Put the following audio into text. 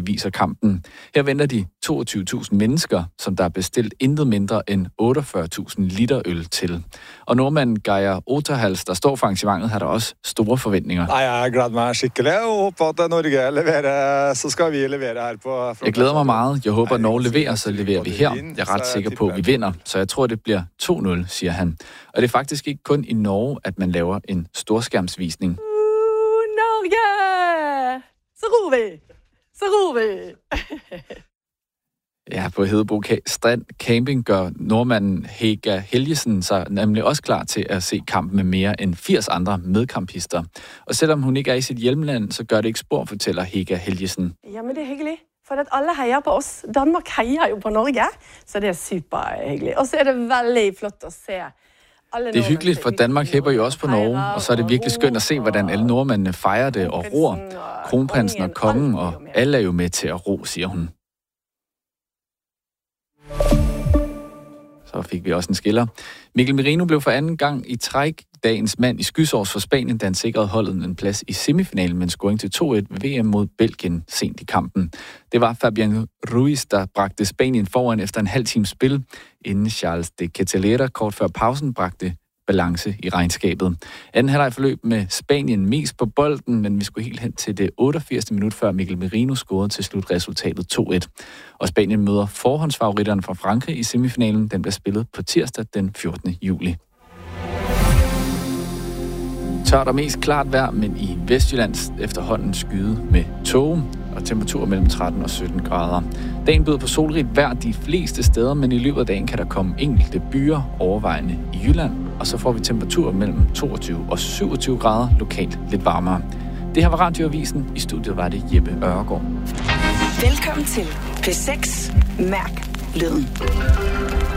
viser kampen. Her venter de 22.000 mennesker, som der er bestilt intet mindre end 48.000 liter øl til. Og nordmanden Geir Oterhals, der står for arrangementet, har der også store forventninger. Jeg glæder mig skikkelig, og håber, at Norge leverer, så skal vi levere her på... Jeg glæder mig meget. Jeg håber, at Norge leverer, så leverer vi her. Jeg er ret sikker på, at vi vinder, så jeg tror, det bliver 2-0, siger han. Og det er faktisk ikke kun i Norge, at man laver en storskærmsvisning. Norge! Så ruer vi! Ja, på Hedebo Strand Camping gør nordmanden Hege Helgesen sig nemlig også klar til at se kampen med mere end 80 andre medkampister. Og selvom hun ikke er i sit hjemland, så gør det ikke spor, fortæller Hege Helgesen. Jamen, det er hyggeligt, for at alle hejer på os. Danmark hejer jo på Norge, så det er super hyggeligt. Og så er det veldig flot at se. Det er hyggeligt, for Danmark hæpper jo også på Norge, og så er det virkelig skønt at se, hvordan alle nordmændene fejrer det og ror. Kronprinsen og kongen, og alle er jo med til at ro, siger hun. Så fik vi også en skiller. Miguel Merino blev for anden gang i træk dagens mand i skysårs for Spanien, da han sikrede holdet en plads i semifinalen med en scoring til 2-1 ved VM mod Belgien sent i kampen. Det var Fabián Ruiz, der bragte Spanien foran efter en halv times spil, inden Charles de Ketelera kort før pausen bragte balance i regnskabet. Anden halvleg forløb med Spanien mest på bolden, men vi skulle helt hen til det 88. minut, før Miguel Merino scorede til slutresultatet 2-1. Og Spanien møder forhåndsfavoritterne fra Frankrig i semifinalen. Den bliver spillet på tirsdag den 14. juli. Tørt og mest klart vejr, men i Vestjylland efterhånden skyde med tåge og temperaturer mellem 13 og 17 grader. Dagen byder på solrigt vejr de fleste steder, men i løbet af dagen kan der komme enkelte byer overvejende i Jylland, og så får vi temperaturer mellem 22 og 27 grader, lokalt lidt varmere. Det her var Radioavisen. I studiet var det Jeppe Ørgaard. Velkommen til P6 Mærk Lyden.